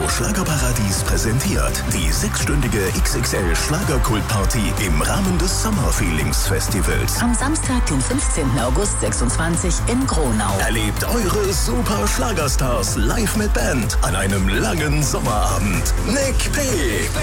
Schlagerparadies präsentiert die 6-stündige XXL Schlagerkultparty im Rahmen des Summer Feelings Festivals. Am Samstag, den 15. August 26 in Gronau. Erlebt eure super Schlagerstars live mit Band an einem langen Sommerabend. Nick P.